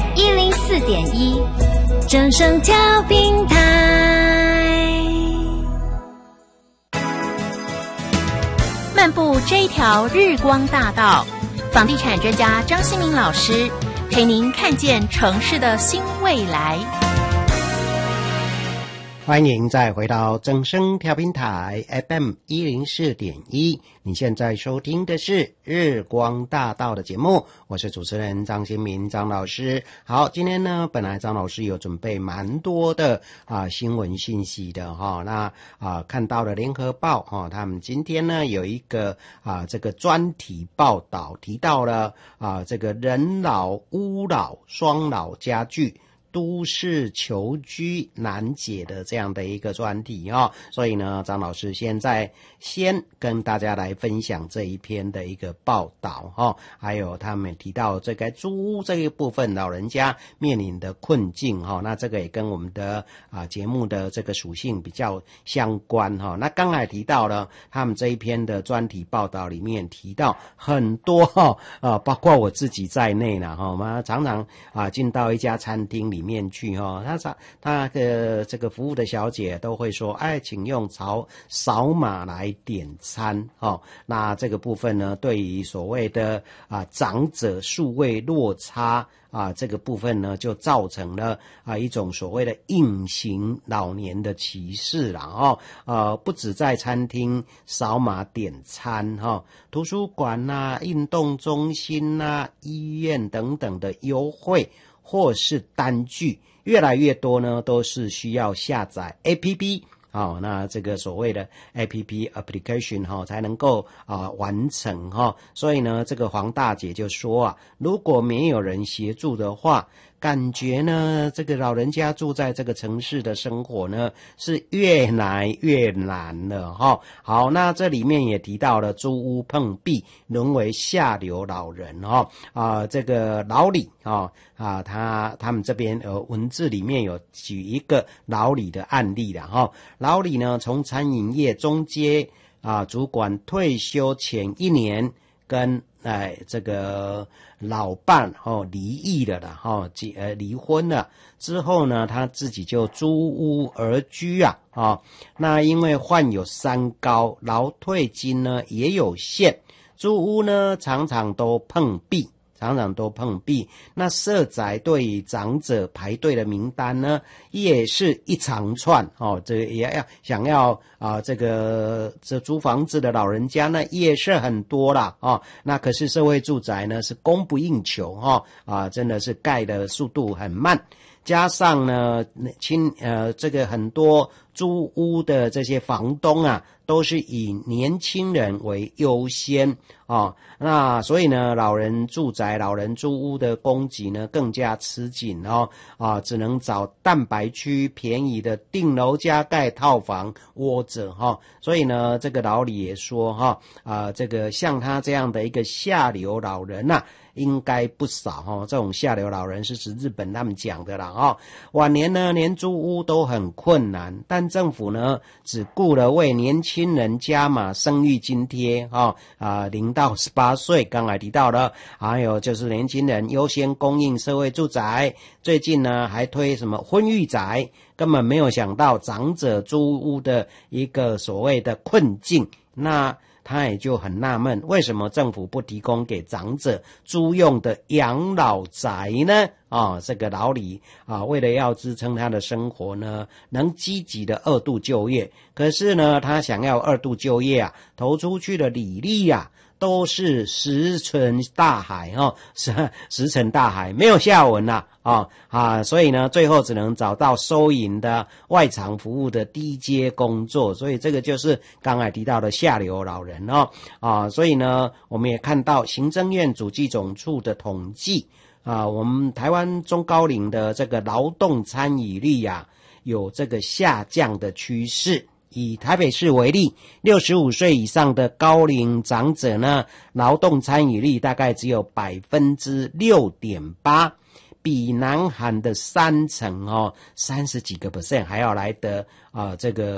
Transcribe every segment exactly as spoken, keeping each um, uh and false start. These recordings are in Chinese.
一零四点一，正声调频台。漫步这一条日光大道，房地产专家张新民老师陪您看见城市的新未来。 欢迎再回到正声调频台 F M 一零四点一，你现在收听的是日光大道的节目，我是主持人张新民张老师。好，今天呢，本来张老师有准备蛮多的啊新闻信息的哈，那啊看到了联合报哈，他们今天呢有一个啊这个专题报道，提到了啊这个人老屋老双老家具。都市求居难解的这样的一个专题哦，所以呢，张老师现在先跟大家来分享这一篇的一个报道哦，还有他们提到这个租屋这一部分老人家面临的困境哈、哦，那这个也跟我们的啊节目的这个属性比较相关哈、哦。那刚才提到了他们这一篇的专题报道里面提到很多哈、哦、啊，包括我自己在内呢哈，我们常常啊进到一家餐厅里面。面去哈，他他的这个服务的小姐都会说，哎，请用扫扫码来点餐哈。那这个部分呢，对于所谓的啊长者数位落差啊这个部分呢，就造成了啊一种所谓的隐形老年的歧视啦哈。呃，不止在餐厅扫码点餐哈，图书馆呐、运动中心呐、医院等等的优惠。或是单据越来越多呢，都是需要下载 A P P 哦，那这个所谓的 A P P application 哈、哦、才能够啊、呃、完成哈、哦，所以呢，这个黄大姐就说啊，如果没有人协助的话，感觉呢，这个老人家住在这个城市的生活呢，是越来越难了哈、哦。好，那这里面也提到了租屋碰壁，沦为下流老人哈、哦、啊，这个老李啊啊，他他们这边呃文字里面有举一个老李的案例了哈、哦。老李呢，从餐饮业中阶啊主管退休前一年，跟哎这个老伴哦离异了啦哈，结呃离婚了之后呢，他自己就租屋而居啊啊、哦。那因为患有三高，劳退金呢也有限，租屋呢常常都碰壁。常常都碰壁，那社宅对于长者排队的名单呢，也是一长串哦。这个也要想要啊、呃，这个这租房子的老人家呢，也是很多啦哦。那可是社会住宅呢是供不应求哈啊、呃，真的是盖的速度很慢。加上呢，亲呃，这个很多租屋的这些房东啊，都是以年轻人为优先哦。那所以呢，老人住宅、老人租屋的供给呢更加吃紧哦啊，只能找蛋白区便宜的顶楼加盖套房窝着哈、哦。所以呢，这个老李也说哈啊，这个像他这样的一个下流老人呐、啊。应该不少哈、哦，这种下流老人是指日本他们讲的啦哈、哦。晚年呢，连租屋都很困难，但政府呢只顾了为年轻人加码生育津贴哈啊，零到十八岁，刚才提到了，还有就是年轻人优先供应社会住宅，最近呢还推什么婚育宅，根本没有想到长者租屋的一个所谓的困境，那。他也就很纳闷，为什么政府不提供给长者租用的养老宅呢？啊、哦，这个老李啊，为了要支撑他的生活呢，能积极的二度就业，可是呢，他想要二度就业啊，投出去的履历啊，都是石沉大海哦，石石沉大海，没有下文啦啊啊，所以呢，最后只能找到收银的外场服务的低阶工作，所以这个就是刚才提到的下流老人哦啊，所以呢，我们也看到行政院主计总处的统计啊，我们台湾中高龄的这个劳动参与率啊，有这个下降的趋势。以台北市为例，六十五岁以上的高龄长者呢，劳动参与率大概只有 百分之六点八， 比南韩的三成哦，三十几个 percent 还要来得啊、呃、这个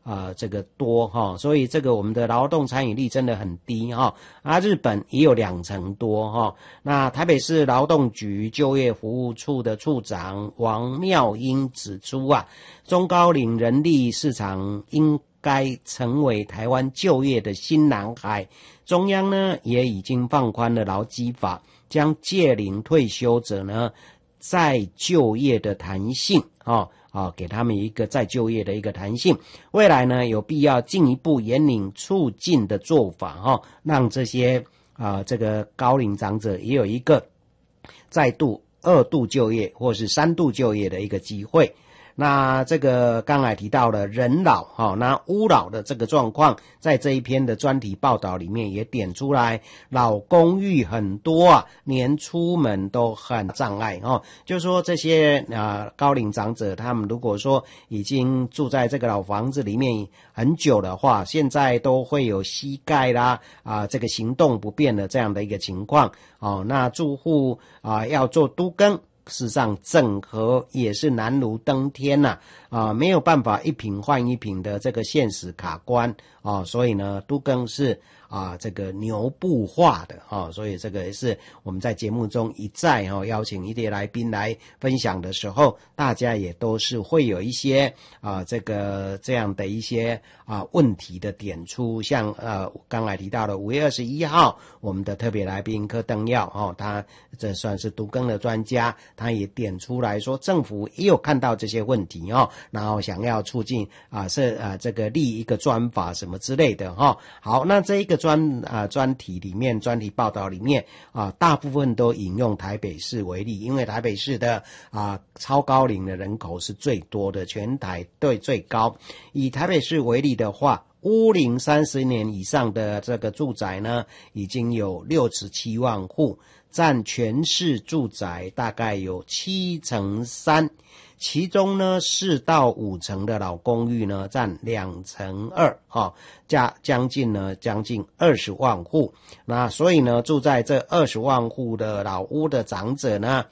啊，这个多哈，所以这个我们的劳动参与率真的很低哈。啊，日本也有两成多哈。那台北市劳动局就业服务处的处长王妙英指出啊，中高龄人力市场应该成为台湾就业的新蓝海。中央呢也已经放宽了劳基法，将届龄退休者呢再就业的弹性啊。啊，给他们一个再就业的一个弹性，未来呢有必要进一步引领促进的做法哈、哦，让这些啊这个高龄长者也有一个再度二度就业或是三度就业的一个机会。那这个刚才提到了人老哈、哦，那孤老的这个状况，在这一篇的专题报道里面也点出来，老公寓很多啊，连出门都很障碍哦。就说这些啊、呃、高龄长者，他们如果说已经住在这个老房子里面很久的话，现在都会有膝盖啦啊、呃、这个行动不便的这样的一个情况哦。那住户啊、呃、要做都更。事实上整合也是难如登天呐、啊，啊，没有办法一坪换一坪的这个现实卡关啊，所以呢，都更是啊这个牛步化的啊，所以这个也是我们在节目中一再哈、啊、邀请一些来宾来分享的时候，大家也都是会有一些啊这个这样的一些啊问题的点出，像呃刚才提到的五月二十一号我们的特别来宾柯登耀哦，他这算是都更的专家。他也点出来说，政府也有看到这些问题哦，然后想要促进啊，是啊这个立一个专法什么之类的哈、哦。好，那这一个专啊专题里面，专题报道里面啊，大部分都引用台北市为例，因为台北市的啊超高龄的人口是最多的，全台对最高。以台北市为例的话，屋龄三十年以上的这个住宅呢，已经有六十七万户。占全市住宅大概有七成三，其中呢四到五成的老公寓呢占两成二，哈，加将近呢将近二十万户。那所以呢住在这二十万户的老屋的长者呢，